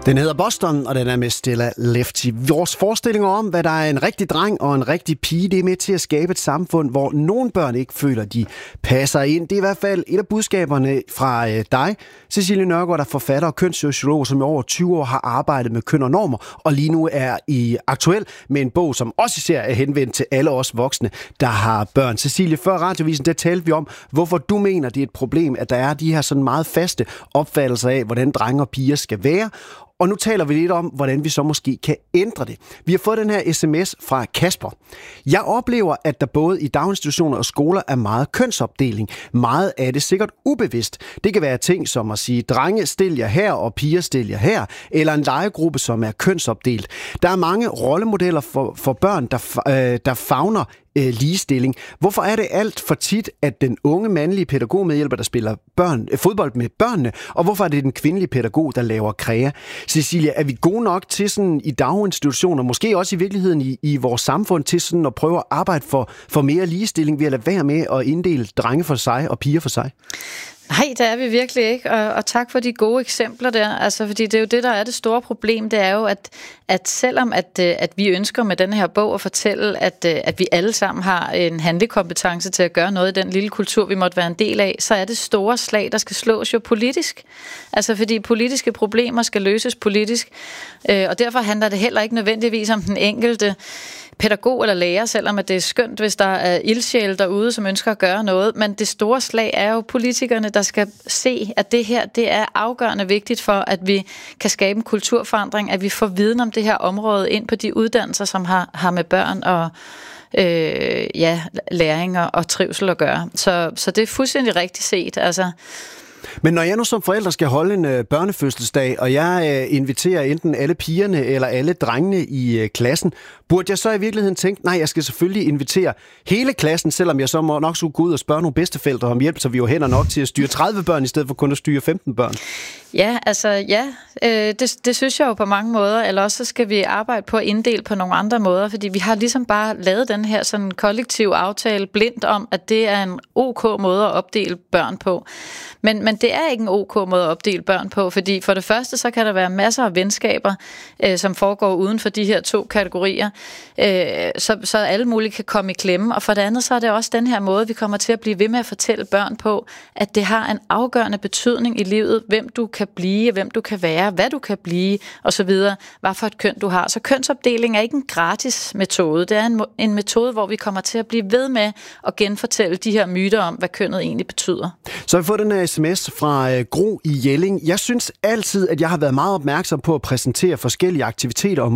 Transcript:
Den hedder Boston, og den er med Stella Lefty. Vores forestillinger om, hvad der er en rigtig dreng og en rigtig pige, det er med til at skabe et samfund, hvor nogle børn ikke føler, de passer ind. Det er i hvert fald et af budskaberne fra dig, Cecilie Nørgaard, der er forfatter og kønssociolog, som i over 20 år har arbejdet med køn og normer, og lige nu er aktuel med en bog, som også især er henvendt til alle os voksne, der har børn. Cecilie, før Radiovisen, der talte vi om, hvorfor du mener, det er et problem, at der er de her sådan meget faste opfattelser af, hvordan drenge og piger skal være. Og nu taler vi lidt om, hvordan vi så måske kan ændre det. Vi har fået den her sms fra Kasper. Jeg oplever, at der både i daginstitutioner og skoler er meget kønsopdeling. Meget af det sikkert ubevidst. Det kan være ting som at sige, drenge stil jer her og piger stil jer her, eller en legegruppe, som er kønsopdelt. Der er mange rollemodeller for børn, der favner ligestilling. Hvorfor er det alt for tit, at den unge mandlige pædagogmedhjælper, der spiller fodbold med børnene, og hvorfor er det den kvindelige pædagog, der laver kræa? Cecilia, er vi gode nok til sådan i daginstitutioner, måske også i virkeligheden i vores samfund, til sådan at prøve at arbejde for mere ligestilling ved at lade være med at inddele drenge for sig og piger for sig? Nej, det er vi virkelig ikke, og tak for de gode eksempler der, altså fordi det er jo det, der er det store problem, det er jo, at selvom at vi ønsker med den her bog at fortælle, at vi alle sammen har en handlekompetence til at gøre noget i den lille kultur, vi måtte være en del af, så er det store slag, der skal slås jo politisk, altså fordi politiske problemer skal løses politisk, og derfor handler det heller ikke nødvendigvis om den enkelte pædagog eller lærer, selvom at det er skønt, hvis der er ildsjæle derude, som ønsker at gøre noget. Men det store slag er jo politikerne, der skal se, at det her, det er afgørende vigtigt for, at vi kan skabe en kulturforandring, at vi får viden om det her område ind på de uddannelser, som har med børn og læring og trivsel at gøre. Så det er fuldstændig rigtigt set, altså. Men når jeg nu som forælder skal holde en børnefødselsdag, og jeg inviterer enten alle pigerne eller alle drengene i klassen, burde jeg så i virkeligheden tænke, nej, jeg skal selvfølgelig invitere hele klassen, selvom jeg så nok skulle gå ud og spørge nogle bedsteforældre om hjælp, så vi jo hænder nok til at styre 30 børn, i stedet for kun at styre 15 børn? Ja, altså det synes jeg jo på mange måder, eller også så skal vi arbejde på at inddele på nogle andre måder, fordi vi har ligesom bare lavet den her sådan kollektiv aftale blindt om, at det er en ok måde at opdele børn på. Men det er ikke en ok måde at opdele børn på, fordi for det første, så kan der være masser af venskaber, som foregår uden for de her to kategorier, så alle mulige kan komme i klemme. Og for det andet, så er det også den her måde, vi kommer til at blive ved med at fortælle børn på, at det har en afgørende betydning i livet, hvem du kan blive, hvem du kan være, hvad du kan blive, osv., hvad for et køn du har. Så kønsopdeling er ikke en gratis metode. Det er en metode, hvor vi kommer til at blive ved med at genfortælle de her myter om, hvad kønnet egentlig betyder. Så har vi fået den her sms fra Gro i Jelling. Jeg synes altid, at jeg har været meget opmærksom på at præsentere forskellige aktiviteter og